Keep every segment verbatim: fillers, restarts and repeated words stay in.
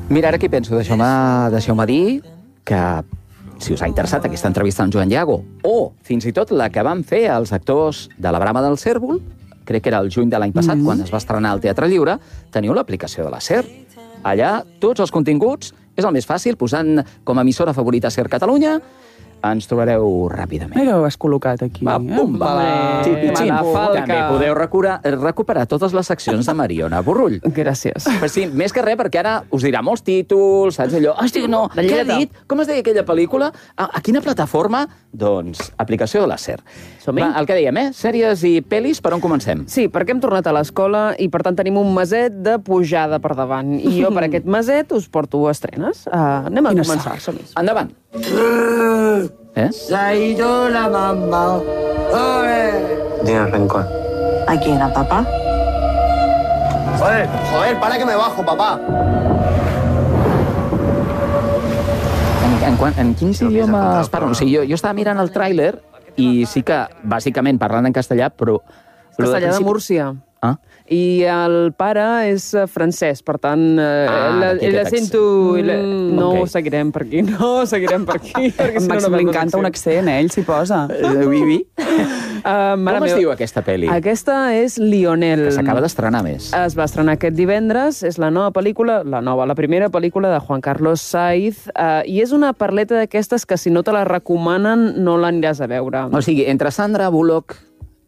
Mira, ara què penso? Deixeu-me deixeu-me dir que si us ha interessat aquesta entrevista amb Joan Llago, o fins i tot la que van fer els actors de La Brama del Cérvol, crec que era el juny de l'any passat, mm-hmm. quan es va estrenar al Teatre Lliure, teniu l'aplicació de la SER. Allà, tots els continguts, és el més fàcil, posant com a emissora favorita SER Catalunya, ens trobareu ràpidament. Mira, ho has col·locat aquí. Va, pum, va, xipi, xipi. També podeu recuperar, recuperar totes les seccions de Mariona Borrull. Gràcies. Però sí, més que res, perquè ara us dirà molts títols, saps allò? Hosti, no, què ha dit? Com es deia aquella pel·lícula? A, a quina plataforma? Doncs, aplicació de la SER. Va, el que dèiem, eh? Sèries i pel·lis, per on comencem? Sí, perquè hem tornat a l'escola i, per tant, tenim un meset de pujada per davant. I jo, per aquest meset, us porto estrenes. Uh, anem a Quina començar. Endavant. ¿Eh? Se ha ido la mamá. Tiene rencor. ¿A quién? ¿A papá? Joder, joder, para que me bajo, papá. En, en, en quins idiomes parlen? O sigui, jo, jo estava mirant el tràiler i sí que, bàsicament, parlant en castellà, però... Castellà de Múrcia. Ah? I el pare és francès, per tant, ah, ell sento... Mm, no okay. seguirem per aquí, no seguirem per aquí. Si no, no m'encanta un accent, eh? Ell s'hi posa. Oui, oui. Uh, Com es meu, diu aquesta pel·li? Aquesta és Lionel. Que s'acaba d'estrenar més. Es va estrenar aquest divendres, és la nova pel·lícula, la nova, la primera pel·lícula de Juan Carlos Saiz, uh, i és una parleta d'aquestes que si no te la recomanen no l'aniràs a veure. O sigui, entre Sandra Bullock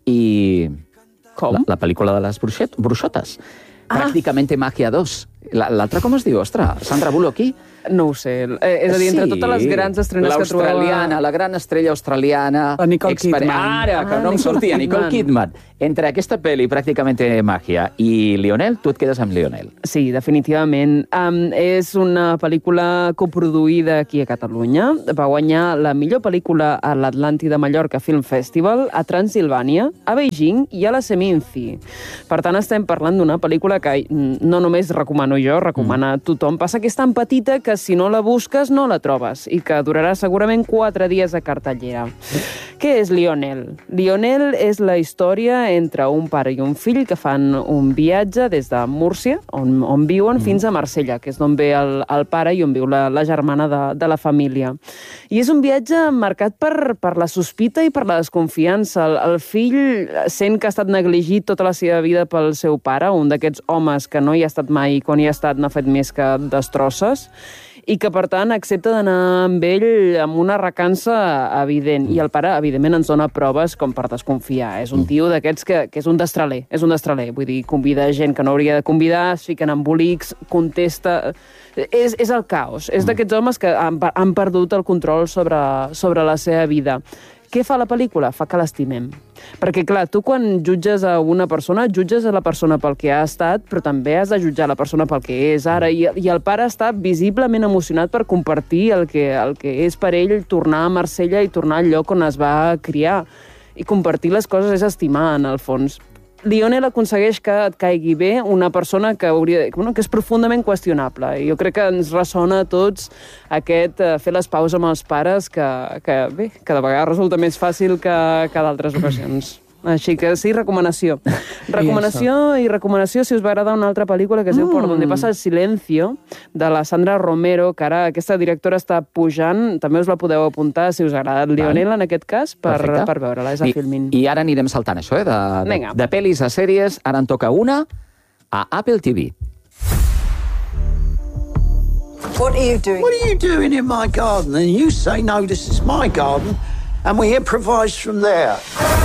i... Com? La, la pel·lícula de les bruixet, bruixotes. Ah. Pràcticament Màgia dos. L'altra com es diu? Ostres, Sandra Bullock i... No ho sé. Eh, és a dir, entre sí, totes les grans estrenes que trobava... L'australiana, la gran estrella australiana... La Nicole exper... Kidman. Ara, que ah, no em sortia, Nicole Kidman. Entre aquesta pel·li, pràcticament Màgia, i Lionel, tu et quedes amb Lionel. Sí, definitivament. Um, és una pel·lícula coproduïda aquí a Catalunya. Va guanyar la millor pel·lícula a l'Atlàntida Mallorca Film Festival, a Transilvània, a Beijing i a la Seminci. Per tant, estem parlant d'una pel·lícula que no només recomano jo, recomana mm. tothom. Passa que és tan petita que si no la busques no la trobes i que durarà segurament quatre dies a cartellera. Què és Lionel? Lionel és la història entre un pare i un fill que fan un viatge des de Múrcia, on, on viuen, mm. fins a Marsella, que és d'on ve el, el pare i on viu la, la germana de, de la família. I és un viatge marcat per, per la sospita i per la desconfiança. El, el fill sent que ha estat negligit tota la seva vida pel seu pare, un d'aquests homes que no hi ha estat mai i quan hi ha estat n'ha fet més que destrosses, i que, per tant, accepta d'anar amb ell amb una recança evident. I el pare, evidentment, ens dona proves com per desconfiar. És un tio d'aquests que, que és un destraler, és un destraler. Vull dir, convida gent que no hauria de convidar, es fiquen embolics, contesta... És, és el caos. És d'aquests homes que han, han perdut el control sobre, sobre la seva vida. Què fa la pel·lícula? Fa que l'estimem. Perquè, clar, tu quan jutges a una persona, jutges a la persona pel que ha estat, però també has de jutjar la persona pel que és ara. I, i el pare està visiblement emocionat per compartir el que, el que és per ell tornar a Marsella i tornar al lloc on es va criar. I compartir les coses és estimar, en el fons. Lionel aconsegueix que et caigui bé una persona que, hauria, bueno, que és profundament qüestionable. I jo crec que ens ressona a tots aquest uh, fer les paus amb els pares que, que, bé, que de vegades resulta més fàcil que, que d'altres ocasions. Així que sí, recomanació. Recomanació i, i recomanació si us va agradar una altra pel·lícula que es diu mm. Por donde pasa el silencio, de la Sandra Romero, que ara aquesta directora està pujant. També us la podeu apuntar si us agrada el Lionel, en aquest cas, per, per veure-la. És a Filmin. I ara anirem saltant això, eh? De, de, de pel·lis a sèries. Ara en toca una a Apple T V. What are you doing? What are you doing in my garden? And you say, no, this is my garden. And we improvise from there.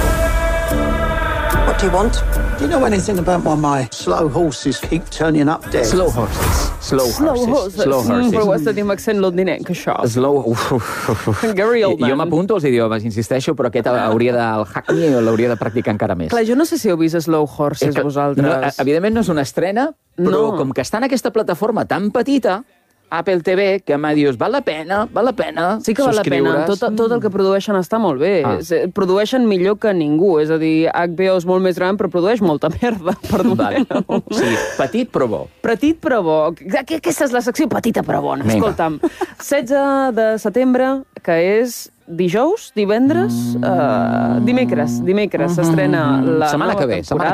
What do you want? Do you know anything about why my slow horses keep turning up dead? Slow horses. Slow, Slow horses. horses. Slow horses. Mm, però ho has de dir amb accent londinenc, això. Slow... Uf, uf, uf. Gary Oldman. Jo m'apunto als idiomes, insisteixo, però aquest hauria de... El Hackney l'hauria de practicar encara més. Clar, jo no sé si heu vist Slow Horses, que, vosaltres. No, evidentment no és una estrena, però no. Com que està en aquesta plataforma tan petita, Apple T V, que m'ha dit, val la pena, val la pena Sí que val la pena, tot, tot el que produeixen està molt bé. Ah. Produeixen millor que ningú, és a dir, H B O és molt més gran, però produeix molta merda, perdoneu. Vale. Sí, petit però bo. Petit però bo. Aquesta és la secció petita però bona. Vinga. Escolta'm, setze de setembre, que és dijous, divendres, mm. uh, dimecres, dimecres s'estrena la setmana nova que ve, temporada. Setmana que ve.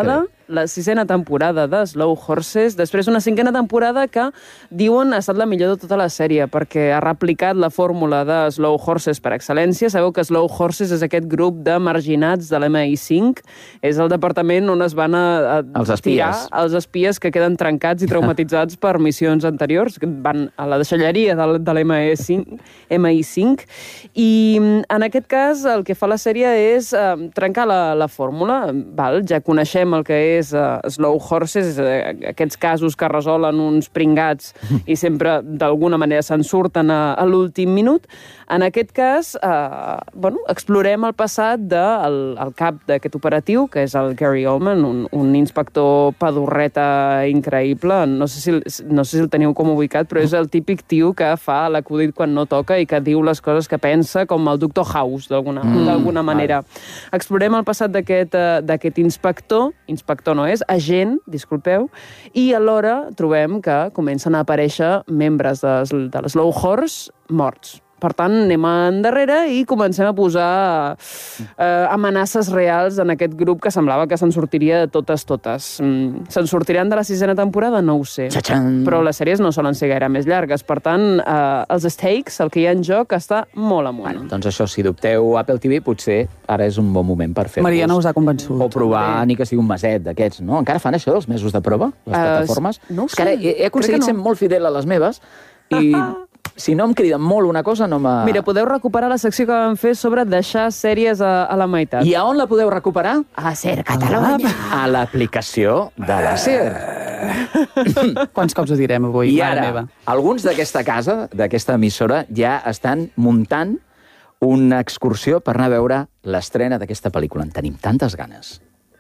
la sisena temporada de Slow Horses, després una cinquena temporada que diuen ha estat la millor de tota la sèrie, perquè ha replicat la fórmula de Slow Horses per excel·lència. Sabeu que Slow Horses és aquest grup de marginats de l'M I cinc, és el departament on es van a, a els tirar espies. els espies que queden trencats i traumatitzats per missions anteriors, que van a la deixalleria de, de l'M I cinc, M I cinc, i en aquest cas el que fa la sèrie és eh, trencar la, la fórmula. Val? Ja coneixem el que és uh, Slow Horses, uh, aquests casos que resolen uns pringats i sempre d'alguna manera se'n surten a, a l'últim minut. En aquest cas, uh, bueno, explorem el passat del el cap d'aquest operatiu, que és el Gary Oldman, un, un inspector pedorreta increïble. No sé, si, no sé si el teniu com ubicat, però és el típic tio que fa l'acudit quan no toca i que diu les coses que pensa, com el Doctor House, d'alguna mm, manera. Vale. Explorem el passat d'aquest uh, d'aquest inspector, inspector no és, agent, disculpeu, i alhora trobem que comencen a aparèixer membres de, de l'Slow Horse morts. Per tant, anem endarrere i comencem a posar eh, amenaces reals en aquest grup que semblava que se'n sortiria de totes, totes. Mm, se'n sortiran de la sisena temporada? No ho sé. Txatxan. Però les sèries no solen ser gaire més llargues. Per tant, eh, els stakes, el que hi ha en joc, està molt amunt. Bueno, doncs això, si dubteu Apple T V, potser ara és un bon moment per fer-vos. Mariana us ha convençut. O provar, ni que sigui un meset d'aquests, no? Encara fan això dels mesos de prova, les Uh, plataformes? no ho És que ara sé, he, he aconseguit crec que ser no. molt fidel a les meves i si no em crida molt una cosa, no me... Mira, podeu recuperar la secció que vam fer sobre deixar sèries a, a la meitat. I a on la podeu recuperar? A Ser Catalunya. A l'aplicació de la SER. Quants cops ho direm avui, I mare ara, meva? alguns d'aquesta casa, d'aquesta emissora, ja estan muntant una excursió per anar a veure l'estrena d'aquesta pel·lícula. En tenim tantes ganes.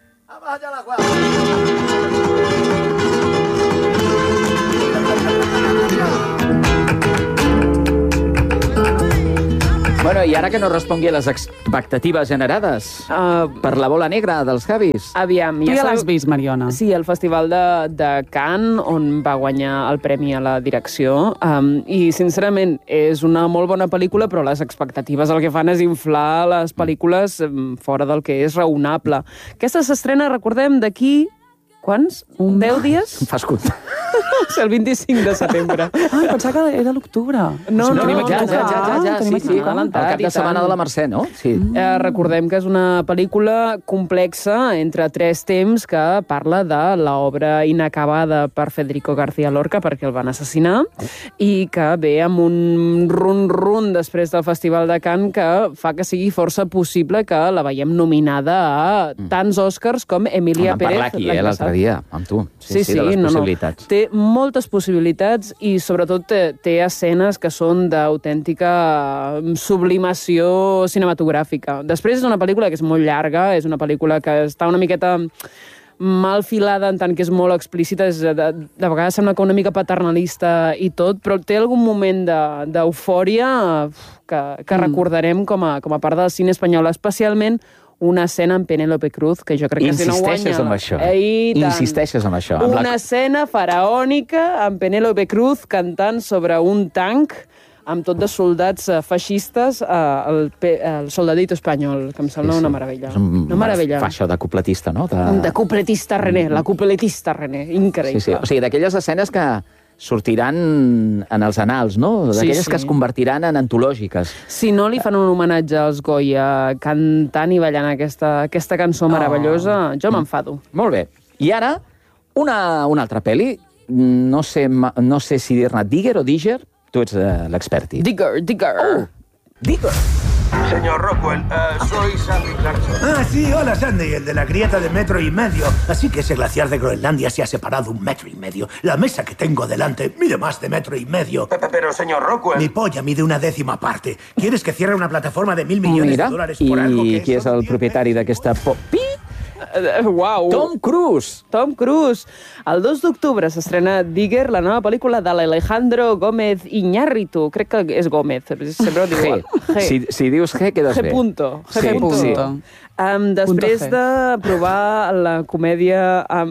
Bueno, i ara que no respongui a les expectatives generades Uh, per la bola negra dels Javis. aviam, Tu ja sabeu- l'has vist, Mariona. Sí, el Festival de, de Cannes, on va guanyar el premi a la direcció. Um, I, sincerament, és una molt bona pel·lícula, però les expectatives el que fan és inflar les pel·lícules um, fora del que és raonable. Aquesta s'estrena, recordem, d'aquí... Quants? Un deu dies? Em fas compte. El vint-i-cinc de setembre. Ai, pensava que era l'octubre. No, Si no, tenim no, aquí ja, a ja, ja, ja, ja, tenim sí, aquí sí. a tocar. El cap de setmana de la Mercè, no? Sí. Eh, recordem que és una pel·lícula complexa entre tres temps que parla de l'obra inacabada per Federico García Lorca perquè el van assassinar i que ve amb un run-run després del Festival de Cannes que fa que sigui força possible que la veiem nominada a tants Oscars com Emilia Vam Pérez. parlar aquí, l'any eh, l'altre passat. dia, amb tu. Sí, sí, de les no, no. possibilitats. Té moltes possibilitats i, sobretot, té, té escenes que són d'autèntica sublimació cinematogràfica. Després és una pel·lícula que és molt llarga, és una pel·lícula que està una miqueta mal filada en tant que és molt explícita, és de, de vegades sembla que una mica paternalista i tot, però té algun moment de- d'eufòria que, que mm. recordarem com a, com a part del cine espanyol, especialment una escena amb Penélope Cruz, que jo crec que si no guanya... Insisteixes amb això. Eh, i tant. Insisteixes amb això. Amb Una la... escena faraònica amb Penélope Cruz cantant sobre un tanc amb tot de soldats eh, feixistes, eh, el, pe- el soldadito espanyol, que em sembla Sí, sí. una meravella. És un- Una meravella. Fa això de cupletista, no? De... De cupletista René, la cupletista René, increïble. Sí, sí. O sigui, d'aquelles escenes que sortiran en els anals, no? Sí, D'aquelles sí. que es convertiran en antològiques. Si no li fan un homenatge als Goya cantant i ballant aquesta, aquesta cançó meravellosa, jo m'enfado. Molt bé. I ara, una, una altra pel·li. No sé, ma- no sé si dir-ne Digger o Digger. Tu ets uh, l'experti. Digger, Digger. Oh, Digger. Señor Rockwell, eh, soy Sandy Clarkson. Ah, sí, hola Sandy, el de la grieta de metro y medio. Así que ese glaciar de Groenlandia se ha separado un metro y medio. La mesa que tengo delante mide más de metro y medio. Pe- pe- Pero, señor Rockwell... Mi polla mide una décima parte. ¿Quieres que cierre una plataforma de mil millones Mira, de dólares por algo i que qui és son el diez propietari veces? d'aquesta... Po... Pi! Uh, uau. Tom Cruise. Tom Cruise. El dos d'octubre s'estrena Digger, la nova pel·lícula de l'Alejandro Gómez Iñárritu. Crec que és Gómez, sempre ho diu igual. G. Si, si dius G, quedes G bé. punto. G Sí, punto. sí. Um, després Punto G. de provar la comèdia amb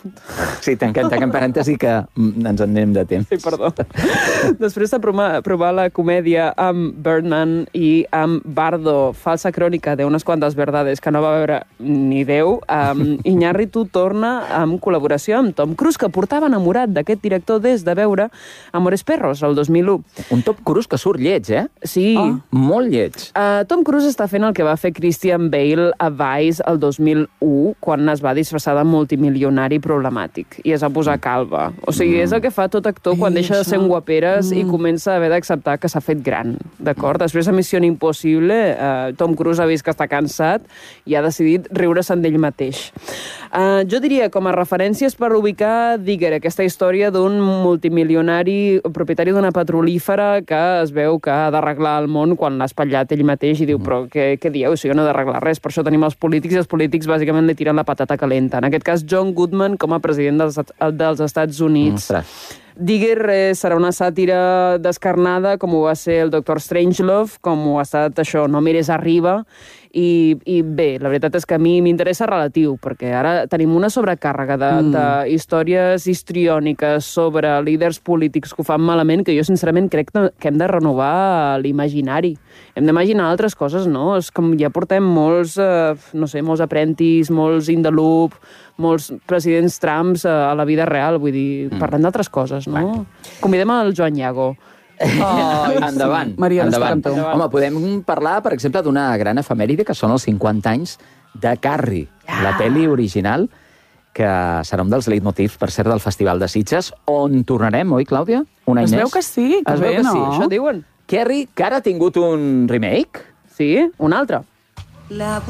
Sí, tanquem, tanquem parèntesi que mm, ens en anem de temps. Sí, perdó. Després de provar, provar la comèdia amb Birdman i amb Bardo, falsa crònica d'unes quantes verdades que no va veure ni Déu, um, Iñárritu torna amb col·laboració amb Tom Cruise, que portava enamorat d'aquest director des de veure Amores Perros, el dos mil u. Un Tom Cruise que surt lleig, eh? Sí. Oh. Molt lleig. Uh, Tom Cruise està fent el que va fer Christian Bale a Vice el dos mil u, quan es va disfressar de multimilionari problemàtic i es va posar calva. O sigui, és el que fa tot actor quan I deixa de ser un guaperes mm. i comença a haver d'acceptar que s'ha fet gran, d'acord? Després de Missió Impossible, uh, Tom Cruise ha vist que està cansat i ha decidit riure-se'n d'ell mateix. Uh, jo diria, com a referències per ubicar Digger, aquesta història d'un multimilionari propietari d'una petrolífera que es veu que ha d'arreglar el món quan l'ha espatllat ell mateix i diu, però què, què dieu? O sigui, jo no he d'arreglar res, per això tenim els polítics i els polítics bàsicament li tiren la patata calenta. En aquest cas, John Goodman com a president dels, dels Estats Units. Ostres. Digger eh, serà una sàtira descarnada, com ho va ser el doctor Strangelove, com ho ha estat això, No mires arriba, i, i bé, la veritat és que a mi m'interessa relatiu, perquè ara tenim una sobrecàrrega de, mm. de històries histriòniques sobre líders polítics que ho fan malament, que jo sincerament crec que hem de renovar l'imaginari. Hem d'imaginar altres coses, no? És com ja portem molts, eh, no sé, molts aprentis, molts in the loop, molts presidents Trumps a la vida real, vull dir, mm. parlem d'altres coses, no? Bueno. Convidem el Joan Iago. Oh, endavant, sí. Maria, endavant. Home, podem parlar, per exemple, d'una gran efemèride que són els cinquanta anys de Carrie, ah. la pel·li original, que serà un dels leitmotivs, per cert, del Festival de Sitges, on tornarem, oi, Clàudia? Un any es més? veu que sí, que es bé, veu que no? sí. Això diuen. Carrie, que ara ha tingut un remake. Sí, un altre. La